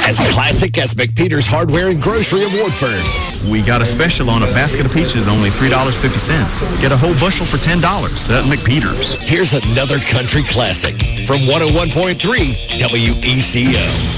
as classic as McPeter's Hardware and Grocery of Woodford. We got a special on a basket of peaches, only $3.50. Get a whole bushel for $10 at McPeter's. Here's another country classic from 101.3 WECO.